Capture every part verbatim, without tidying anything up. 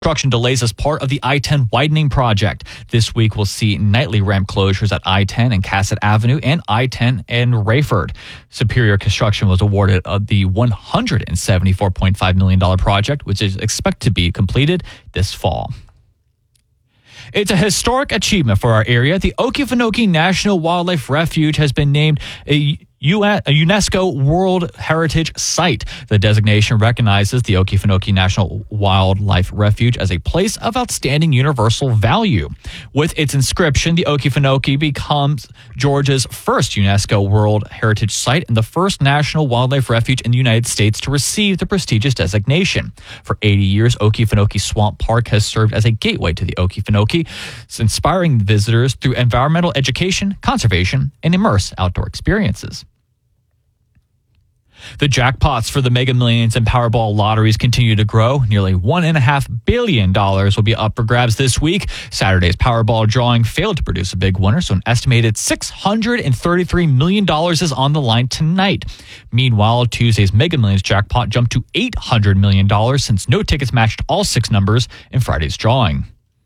Construction delays as part of the I ten widening project. This week will see nightly ramp closures at I ten and Cassett Avenue and I ten and Rayford. Superior Construction was awarded uh, the one hundred seventy-four point five million dollars project, which is expected to be completed this fall. It's a historic achievement for our area. The Okefenokee National Wildlife Refuge has been named a a UNESCO World Heritage Site. The designation recognizes the Okefenokee National Wildlife Refuge as a place of outstanding universal value. With its inscription, the Okefenokee becomes Georgia's first UNESCO World Heritage Site and the first national wildlife refuge in the United States to receive the prestigious designation. For eighty years, Okefenokee Swamp Park has served as a gateway to the Okefenokee, inspiring visitors through environmental education, conservation, and immersive outdoor experiences. The jackpots for the Mega Millions and Powerball lotteries continue to grow. Nearly one point five billion dollars will be up for grabs this week. Saturday's Powerball drawing failed to produce a big winner, so an estimated six hundred thirty-three million dollars is on the line tonight. Meanwhile, Tuesday's Mega Millions jackpot jumped to eight hundred million dollars since no tickets matched all six numbers in Friday's drawing.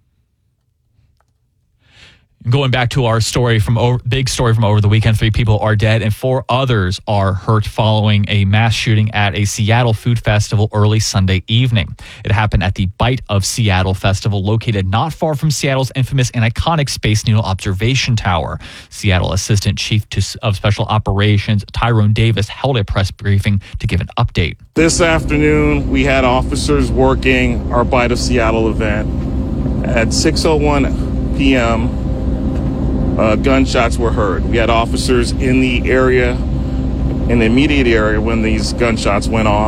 Going back to our story from over, big story from over the weekend, three people are dead and four others are hurt following a mass shooting at a Seattle food festival early Sunday evening. It happened at the Bite of Seattle Festival, located not far from Seattle's infamous and iconic Space Needle Observation Tower. Seattle Assistant Chief of Special Operations Tyrone Davis held a press briefing to give an update. This afternoon, we had officers working our Bite of Seattle event. At six oh one p.m., Uh, gunshots were heard. We had officers in the area, in the immediate area when these gunshots went off.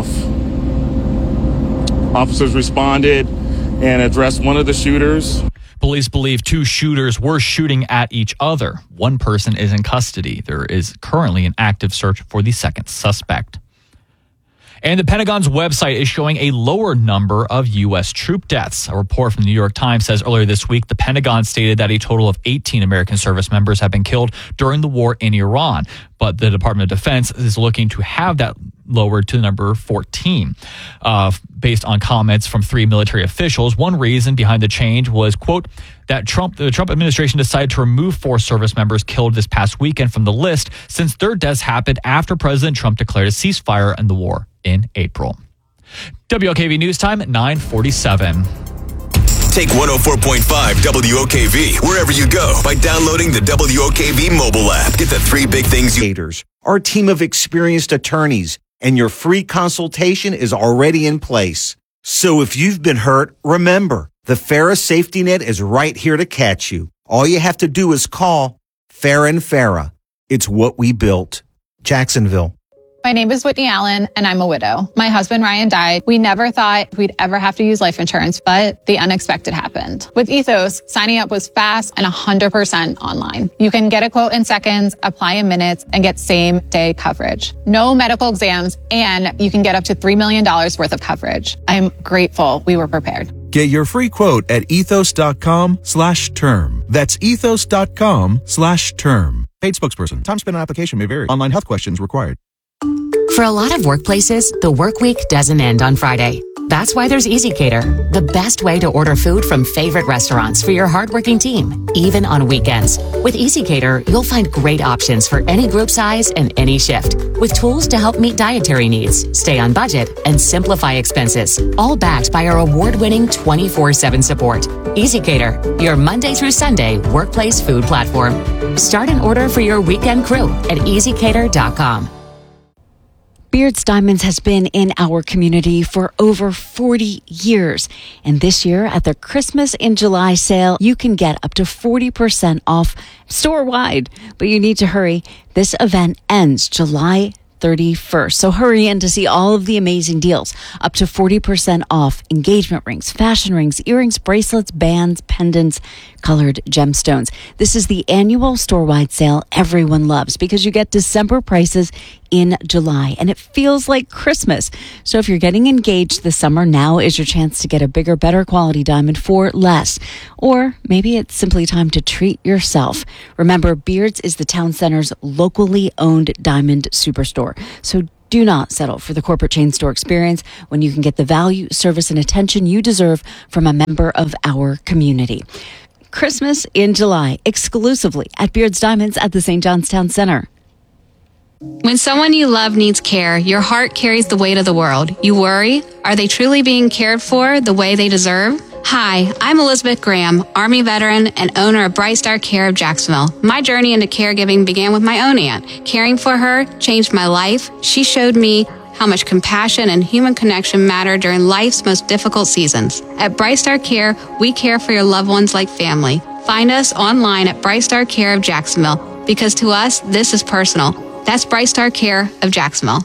Officers responded and addressed one of the shooters. Police believe two shooters were shooting at each other. One person is in custody. There is currently an active search for the second suspect. And the Pentagon's website is showing a lower number of U S troop deaths. A report from the New York Times says earlier this week, the Pentagon stated that a total of eighteen American service members have been killed during the war in Iran. But the Department of Defense is looking to have that lowered to the number fourteen. Uh, based on comments from three military officials, one reason behind the change was, quote, that Trump, the Trump administration decided to remove four service members killed this past weekend from the list since their deaths happened after President Trump declared a ceasefire in the war in April. W O K V News Time at nine forty-seven. Take one oh four point five W O K V wherever you go by downloading the W O K V mobile app. Get the three big things you... Our team of experienced attorneys and your free consultation is already in place. So if you've been hurt, remember, the Farah Safety Net is right here to catch you. All you have to do is call Farah and Farah. It's what we built. Jacksonville. My name is Whitney Allen, and I'm a widow. My husband, Ryan, died. We never thought we'd ever have to use life insurance, but the unexpected happened. With Ethos, signing up was fast and one hundred percent online. You can get a quote in seconds, apply in minutes, and get same-day coverage. No medical exams, and you can get up to three million dollars worth of coverage. I'm grateful we were prepared. Get your free quote at ethos.com slash term. That's ethos.com slash term. Paid spokesperson. Time spent on application may vary. Online health questions required. For a lot of workplaces, the work week doesn't end on Friday. That's why there's EasyCater, the best way to order food from favorite restaurants for your hardworking team, even on weekends. With EasyCater, you'll find great options for any group size and any shift, with tools to help meet dietary needs, stay on budget, and simplify expenses, all backed by our award-winning twenty-four seven support. EasyCater, your Monday through Sunday workplace food platform. Start an order for your weekend crew at easy cater dot com. Beards Diamonds has been in our community for over forty years. And this year at their Christmas in July sale, you can get up to forty percent off store-wide. But you need to hurry. This event ends July thirty-first. So hurry in to see all of the amazing deals. Up to forty percent off engagement rings, fashion rings, earrings, bracelets, bands, pendants, colored gemstones. This is the annual store-wide sale everyone loves because you get December prices in July and it feels like Christmas. So if you're getting engaged this summer, now is your chance to get a bigger, better quality diamond for less. Or maybe it's simply time to treat yourself. Remember, Beards is the town center's locally owned diamond superstore. So Do not settle for the corporate chain store experience when you can get the value, service, and attention you deserve from a member of our community. Christmas in July, exclusively at Beards Diamonds at the Saint John's Town Center. When someone you love needs care, your heart carries the weight of the world. You worry, are they truly being cared for the way they deserve? Hi, I'm Elizabeth Graham, Army veteran and owner of Bright Star Care of Jacksonville. My journey into caregiving began with my own aunt. Caring for her changed my life. She showed me how much compassion and human connection matter during life's most difficult seasons. At Bright Star Care, we care for your loved ones like family. Find us online at Bright Star Care of Jacksonville, because to us, this is personal. That's Bright Star Care of Jacksonville.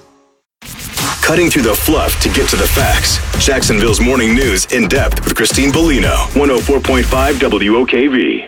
Cutting through the fluff to get to the facts. Jacksonville's Morning News in depth with Christine Bellino. one oh four point five W O K V.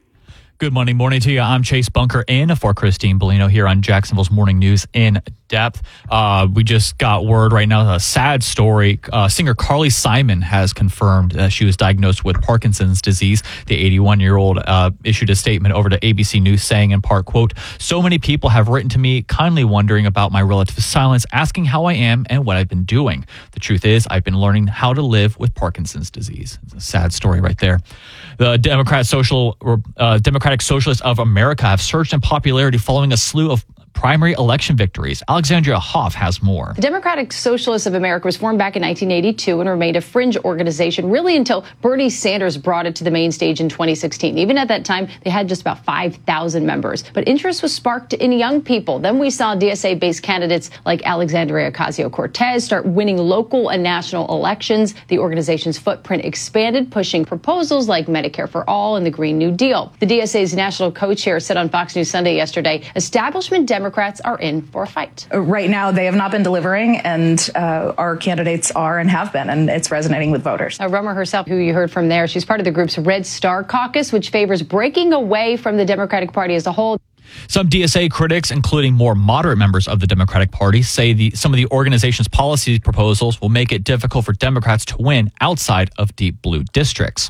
Good Monday morning to you. I'm Chase Bunker in for Christine Bellino here on Jacksonville's Morning News in depth. Uh, we just got word right now, a sad story. Uh, singer Carly Simon has confirmed that she was diagnosed with Parkinson's disease. The eighty-one-year-old uh, issued a statement over to A B C News saying in part, quote, "So many people have written to me kindly wondering about my relative's silence, asking how I am and what I've been doing. The truth is I've been learning how to live with Parkinson's disease." It's a sad story right there. The Democrat Social uh, Democratic Socialists of America have surged in popularity following a slew of primary election victories. Alexandria Hoff has more. The Democratic Socialists of America was formed back in nineteen eighty-two and remained a fringe organization really until Bernie Sanders brought it to the main stage in twenty sixteen. Even at that time, they had just about five thousand members. But interest was sparked in young people. Then we saw D S A-based candidates like Alexandria Ocasio-Cortez start winning local and national elections. The organization's footprint expanded, pushing proposals like Medicare for All and the Green New Deal. The D S A's national co-chair said on Fox News Sunday yesterday, establishment Democrats are in for a fight. Right now, they have not been delivering, and uh, our candidates are and have been, and it's resonating with voters. Now, Rummer herself, who you heard from there, she's part of the group's Red Star Caucus, which favors breaking away from the Democratic Party as a whole. Some D S A critics, including more moderate members of the Democratic Party, say the, some of the organization's policy proposals will make it difficult for Democrats to win outside of deep blue districts.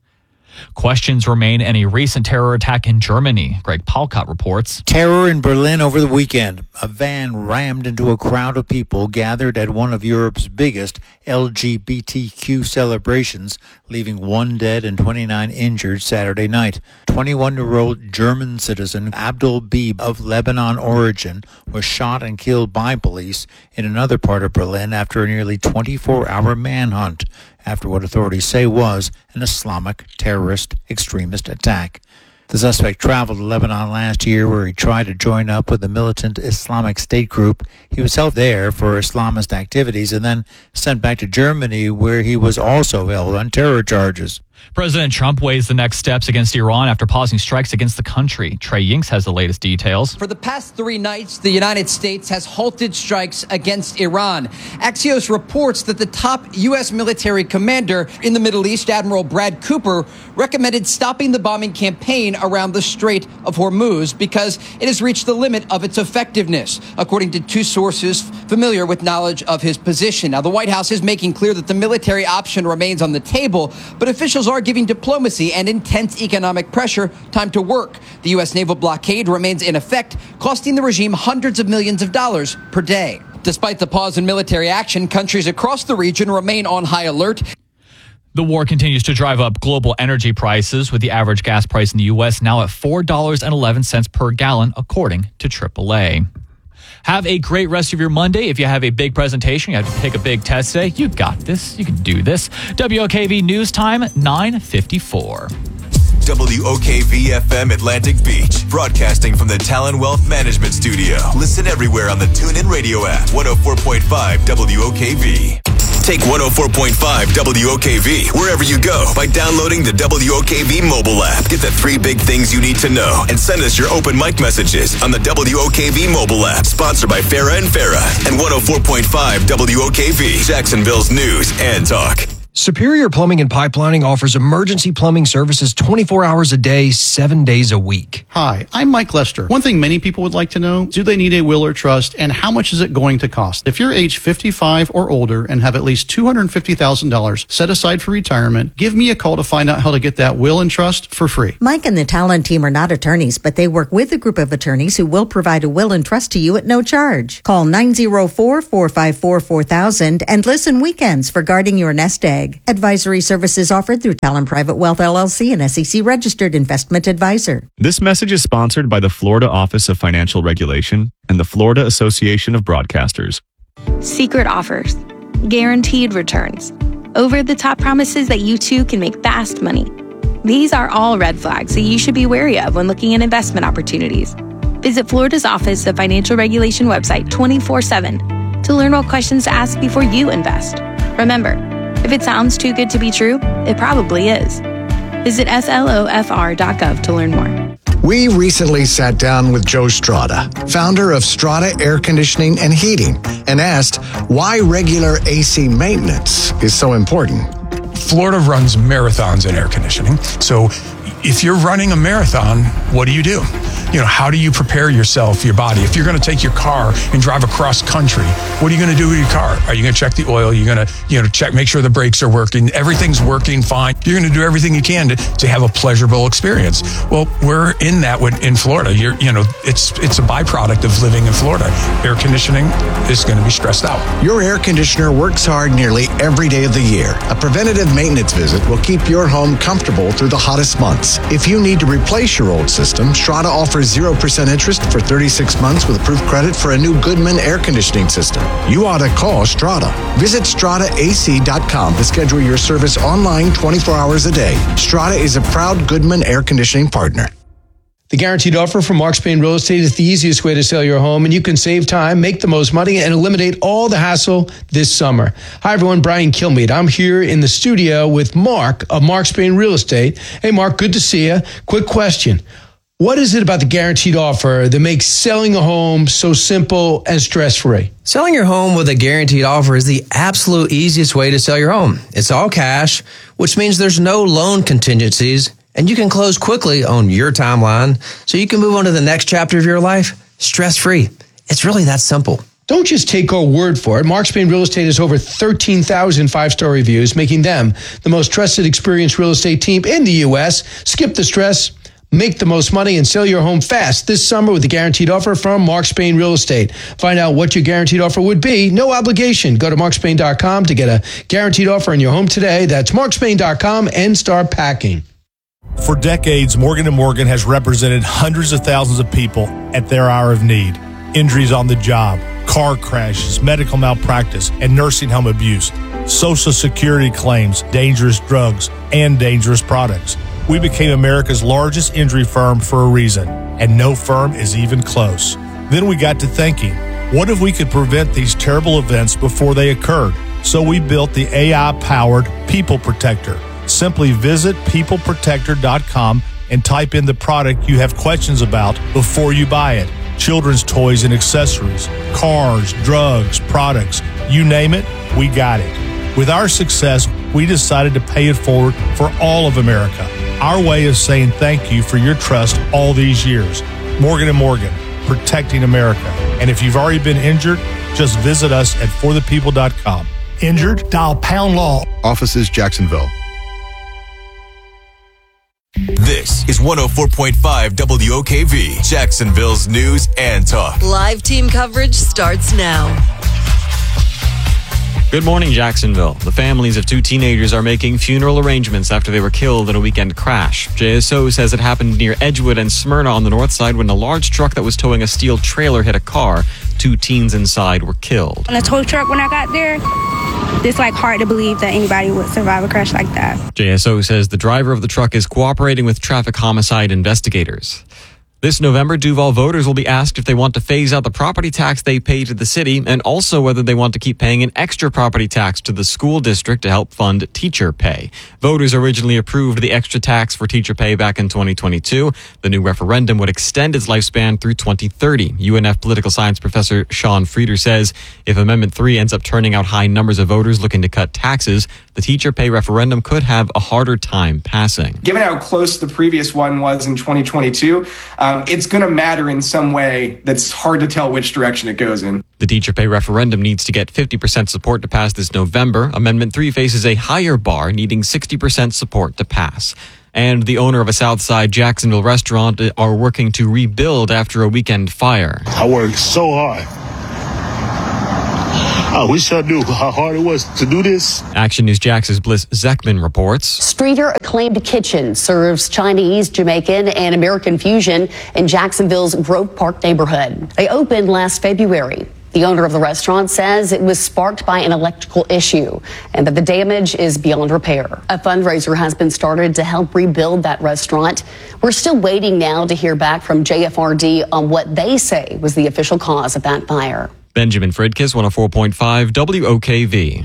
Questions remain in a recent terror attack in Germany. Greg Palcott reports. Terror in Berlin over the weekend. A van rammed into a crowd of people gathered at one of Europe's biggest L G B T Q celebrations, leaving one dead and twenty-nine injured Saturday night. twenty-one-year-old German citizen Abdul Beeb of Lebanon origin was shot and killed by police in another part of Berlin after a nearly twenty-four hour manhunt, after what authorities say was an Islamic terrorist extremist attack. The suspect traveled to Lebanon last year, where he tried to join up with the militant Islamic State group. He was held there for Islamist activities and then sent back to Germany, where he was also held on terror charges. President Trump weighs the next steps against Iran after pausing strikes against the country. Trey Yinks has the latest details. For the past three nights, the United States has halted strikes against Iran. Axios reports that the top U S military commander in the Middle East, Admiral Brad Cooper, recommended stopping the bombing campaign around the Strait of Hormuz because it has reached the limit of its effectiveness, according to two sources familiar with knowledge of his position. Now, the White House is making clear that the military option remains on the table, but officials are giving diplomacy and intense economic pressure time to work. The U S naval blockade remains in effect, costing the regime hundreds of millions of dollars per day. Despite the pause in military action, countries across the region remain on high alert. The war continues to drive up global energy prices, with the average gas price in the U S now at four dollars and eleven cents per gallon, according to triple A. Have a great rest of your Monday. If you have a big presentation, you have to take a big test today, you got this. You can do this. W O K V News Time, nine fifty-four. W O K V F M Atlantic Beach, broadcasting from the Talon Wealth Management Studio. Listen everywhere on the TuneIn Radio app. one oh four point five W O K V. Take one oh four point five W O K V wherever you go by downloading the W O K V mobile app. Get the three big things you need to know and send us your open mic messages on the W O K V mobile app. Sponsored by Farah and Farah and one oh four point five W O K V, Jacksonville's news and talk. Superior Plumbing and Pipelining offers emergency plumbing services twenty-four hours a day, seven days a week. Hi, I'm Mike Lester. One thing many people would like to know, do they need a will or trust, and how much is it going to cost? If you're age fifty-five or older and have at least two hundred fifty thousand dollars set aside for retirement, give me a call to find out how to get that will and trust for free. Mike and the Talon team are not attorneys, but they work with a group of attorneys who will provide a will and trust to you at no charge. Call nine oh four, four five four, four thousand and listen weekends for guarding your nest egg. Advisory services offered through Talon Private Wealth L L C, an S E C registered investment advisor. This message is sponsored by the Florida Office of Financial Regulation and the Florida Association of Broadcasters. Secret offers, guaranteed returns, over-the-top promises that you too can make fast money. These are all red flags that you should be wary of when looking at investment opportunities. Visit Florida's Office of Financial Regulation website twenty-four seven to learn what questions to ask before you invest. Remember, if it sounds too good to be true, it probably is. Visit S L O F R dot gov to learn more. We recently sat down with Joe Strada, founder of Strada Air Conditioning and Heating, and asked why regular A C maintenance is so important. Florida runs marathons in air conditioning. So if you're running a marathon, what do you do? You know, how do you prepare yourself, your body? If you're going to take your car and drive across country, what are you going to do with your car? Are you going to check the oil? You're going to, you know, check, make sure the brakes are working. Everything's working fine. You're going to do everything you can to, to have a pleasurable experience. Well, we're in that with, in Florida. You're, you know, it's it's a byproduct of living in Florida. Air conditioning is going to be stressed out. Your air conditioner works hard nearly every day of the year. A preventative maintenance visit will keep your home comfortable through the hottest months. If you need to replace your old system, Strada offers zero percent interest for thirty-six months with approved credit for a new Goodman air conditioning system. You ought to call Strada. Visit strada A C dot com to schedule your service online twenty-four hours a day. Strada is a proud Goodman air conditioning partner. The guaranteed offer from Mark Spain Real Estate is the easiest way to sell your home, and you can save time, make the most money, and eliminate all the hassle this summer. Hi, everyone. Brian Kilmeade. I'm here in the studio with Mark of Mark Spain Real Estate. Hey, Mark, good to see you. Quick question. What is it about the guaranteed offer that makes selling a home so simple and stress-free? Selling your home with a guaranteed offer is the absolute easiest way to sell your home. It's all cash, which means there's no loan contingencies, and you can close quickly on your timeline so you can move on to the next chapter of your life stress-free. It's really that simple. Don't just take our word for it. Mark Spain Real Estate has over thirteen thousand five-star reviews, making them the most trusted, experienced real estate team in the U S. Skip the stress, make the most money, and sell your home fast this summer with the guaranteed offer from Mark Spain Real Estate. Find out what your guaranteed offer would be. No obligation. Go to mark spain dot com to get a guaranteed offer on your home today. That's mark spain dot com and start packing. For decades, Morgan and Morgan has represented hundreds of thousands of people at their hour of need. Injuries on the job, car crashes, medical malpractice, and nursing home abuse, Social Security claims, dangerous drugs, and dangerous products. We became America's largest injury firm for a reason, and no firm is even close. Then we got to thinking, what if we could prevent these terrible events before they occurred? So we built the A I-powered People Protector. Simply visit people protector dot com and type in the product you have questions about before you buy it. Children's toys and accessories, cars, drugs, products, you name it, we got it. With our success, we decided to pay it forward for all of America. Our way of saying thank you for your trust all these years. Morgan and Morgan, protecting America. And if you've already been injured, just visit us at for the people dot com. Injured? Dial pound law. Offices Jacksonville. This is one oh four point five W O K V, Jacksonville's news and talk. Live team coverage starts now. Good morning, Jacksonville. The families of two teenagers are making funeral arrangements after they were killed in a weekend crash. J S O says it happened near Edgewood and Smyrna on the north side when a large truck that was towing a steel trailer hit a car. Two teens inside were killed. On a tow truck when I got there, it's like hard to believe that anybody would survive a crash like that. J S O says the driver of the truck is cooperating with traffic homicide investigators. This November, Duval voters will be asked if they want to phase out the property tax they pay to the city and also whether they want to keep paying an extra property tax to the school district to help fund teacher pay. Voters originally approved the extra tax for teacher pay back in twenty twenty-two. The new referendum would extend its lifespan through twenty thirty. U N F political science professor Sean Frieder says if Amendment three ends up turning out high numbers of voters looking to cut taxes, the teacher pay referendum could have a harder time passing. Given how close the previous one was in twenty twenty-two, um, it's going to matter in some way that's hard to tell which direction it goes in. The teacher pay referendum needs to get fifty percent support to pass this November. Amendment three faces a higher bar, needing sixty percent support to pass. And the owner of a Southside Jacksonville restaurant are working to rebuild after a weekend fire. I worked so hard. I wish I knew how hard it was to do this. Action News Jax's Bliss Zekman reports. Streeter Acclaimed Kitchen serves Chinese, Jamaican, and American fusion in Jacksonville's Grove Park neighborhood. They opened last February. The owner of the restaurant says it was sparked by an electrical issue and that the damage is beyond repair. A fundraiser has been started to help rebuild that restaurant. We're still waiting now to hear back from J F R D on what they say was the official cause of that fire. Benjamin Fridkiss, one oh four point five W O K V.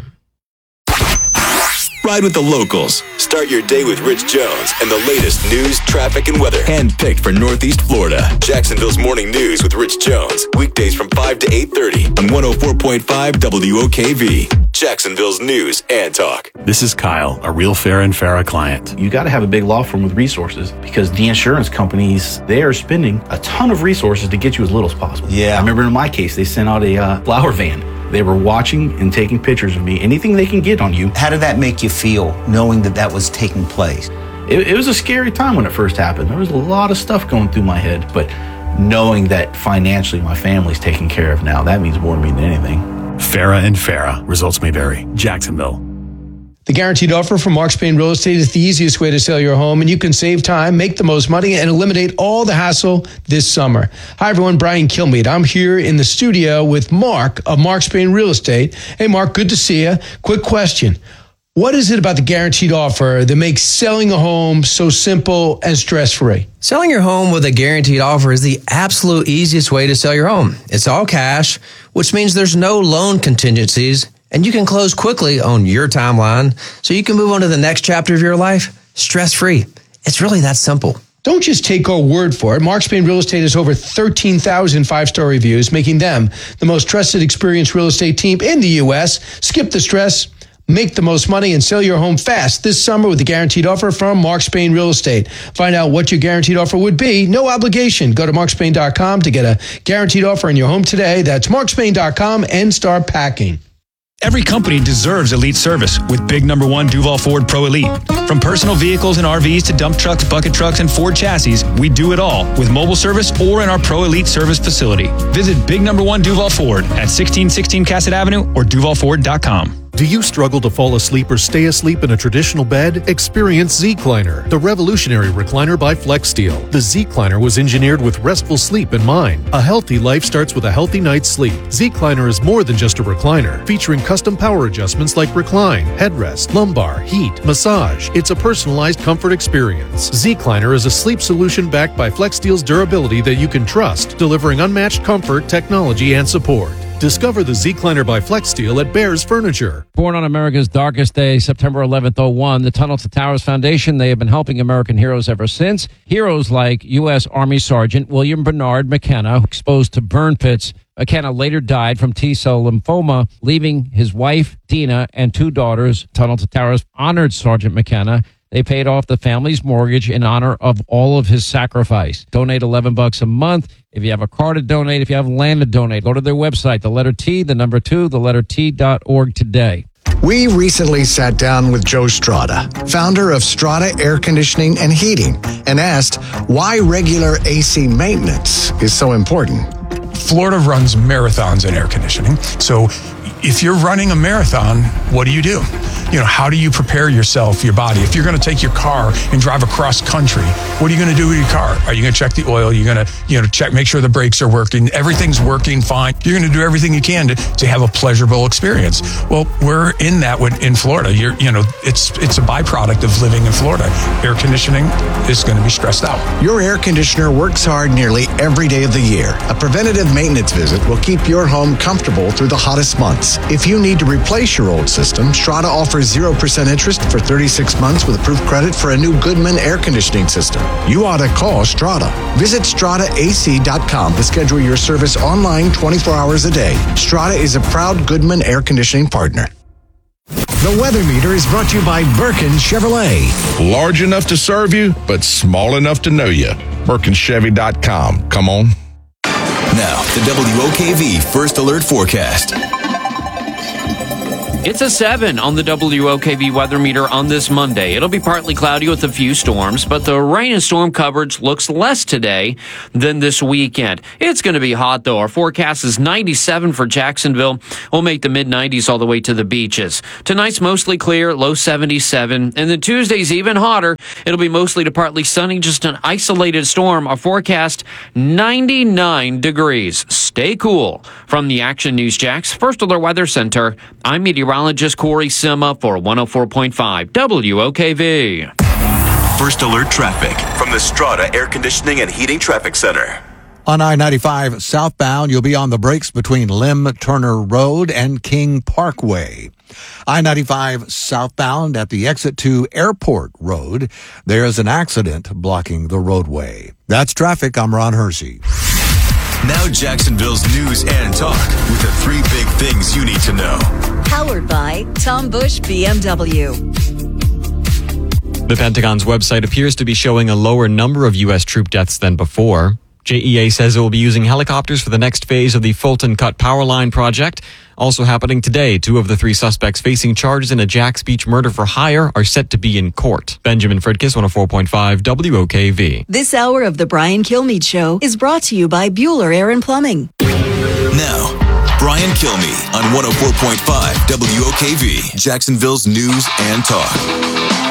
Ride with the locals. Start your day with Rich Jones and the latest news, traffic, and weather. Handpicked for Northeast Florida. Jacksonville's Morning News with Rich Jones. Weekdays from five to eight thirty on one oh four point five W O K V. Jacksonville's News and Talk. This is Kyle, a Real Fair and Farah client. You got to have a big law firm with resources because the insurance companies, they are spending a ton of resources to get you as little as possible. Yeah. I remember in my case, they sent out a uh, flower van. They were watching and taking pictures of me. Anything they can get on you. How did that make you feel, knowing that that was taking place? It, it was a scary time when it first happened. There was a lot of stuff going through my head, but knowing that financially my family's taken care of now, that means more to me than anything. Farah and Farah. Results may vary. Jacksonville. The Guaranteed Offer from Mark Spain Real Estate is the easiest way to sell your home, and you can save time, make the most money, and eliminate all the hassle this summer. Hi, everyone. Brian Kilmeade. I'm here in the studio with Mark of Mark Spain Real Estate. Hey, Mark, good to see you. Quick question. What is it about the Guaranteed Offer that makes selling a home so simple and stress-free? Selling your home with a Guaranteed Offer is the absolute easiest way to sell your home. It's all cash, which means there's no loan contingencies, and you can close quickly on your timeline so you can move on to the next chapter of your life stress-free. It's really that simple. Don't just take our word for it. Mark Spain Real Estate has over thirteen thousand five-star reviews, making them the most trusted, experienced real estate team in the U S. Skip the stress, make the most money, and sell your home fast this summer with the Guaranteed Offer from Mark Spain Real Estate. Find out what your Guaranteed Offer would be. No obligation. Go to mark spain dot com to get a Guaranteed Offer in your home today. That's mark spain dot com and start packing. Every company deserves elite service with big number one Duval Ford Pro Elite. From personal vehicles and R Vs to dump trucks, bucket trucks, and Ford chassis, we do it all with mobile service or in our Pro Elite service facility. Visit big number one Duval Ford at sixteen sixteen Cassett Avenue or duval ford dot com. Do you struggle to fall asleep or stay asleep in a traditional bed? Experience Z-Cliner, the revolutionary recliner by FlexSteel. The Z-Cliner was engineered with restful sleep in mind. A healthy life starts with a healthy night's sleep. Z-Cliner is more than just a recliner, featuring custom power adjustments like recline, headrest, lumbar, heat, massage. It's a personalized comfort experience. Z-Cliner is a sleep solution backed by FlexSteel's durability that you can trust, delivering unmatched comfort, technology, and support. Discover the Z-Cliner by FlexSteel at Bears Furniture. Born on America's darkest day, September eleventh, oh one, the Tunnel to Towers Foundation, they have been helping American heroes ever since. Heroes like U S. Army Sergeant William Bernard McKenna, exposed to burn pits. McKenna later died from T-cell lymphoma, leaving his wife, Dina, and two daughters. Tunnel to Towers honored Sergeant McKenna. They paid off the family's mortgage in honor of all of his sacrifice. Donate eleven bucks a month. If you have a car to donate, if you have land to donate, go to their website, the letter T, the number two, the letter T dot org today. We recently sat down with Joe Strada, founder of Strada Air Conditioning and Heating, and asked why regular A C maintenance is so important. Florida runs marathons in air conditioning, so if you're running a marathon, what do you do? You know, how do you prepare yourself, your body? If you're going to take your car and drive across country, what are you going to do with your car? Are you going to check the oil? You're going to, you know, check, make sure the brakes are working. Everything's working fine. You're going to do everything you can to, to have a pleasurable experience. Well, we're in that with, in Florida. You're, you know, it's it's a byproduct of living in Florida. Air conditioning is going to be stressed out. Your air conditioner works hard nearly every day of the year. A preventative maintenance visit will keep your home comfortable through the hottest months. If you need to replace your old system, Strata offers zero percent interest for thirty-six months with approved credit for a new Goodman air conditioning system. You ought to call Strata. Visit strata a c dot com to schedule your service online twenty-four hours a day. Strata is a proud Goodman air conditioning partner. The weather meter is brought to you by Birkin Chevrolet. Large enough to serve you, but small enough to know you. Birkin Chevy dot com. Come on. Now, the W O K V First Alert Forecast. It's a seven on the W O K V weather meter on this Monday. It'll be partly cloudy with a few storms, but the rain and storm coverage looks less today than this weekend. It's going to be hot, though. Our forecast is ninety-seven for Jacksonville. We'll make the mid nineties all the way to the beaches. Tonight's mostly clear, low seventy-seven. And then Tuesday's even hotter. It'll be mostly to partly sunny, just an isolated storm. Our forecast, ninety-nine degrees. Stay cool. From the Action News Jax First Alert Weather Center, I'm meteorologist Corey Sima for one oh four point five W O K V. First Alert Traffic from the Strata Air Conditioning and Heating Traffic Center. On I ninety-five southbound, you'll be on the brakes between Lim Turner Road and King Parkway. I ninety-five southbound at the exit to Airport Road, there's an accident blocking the roadway. That's traffic. I'm Ron Hersey. Now Jacksonville's news and talk with the three big things you need to know. Powered by Tom Bush B M W. The Pentagon's website appears to be showing a lower number of U S troop deaths than before. J E A says it will be using helicopters for the next phase of the Fulton Cut Power Line project. Also happening today, two of the three suspects facing charges in a Jax Beach murder for hire are set to be in court. Benjamin Fredkis, one oh four point five W O K V. This hour of the Brian Kilmeade Show is brought to you by Bueller Air and Plumbing. Now, Brian Kilmeade on one oh four point five W O K V, Jacksonville's news and talk.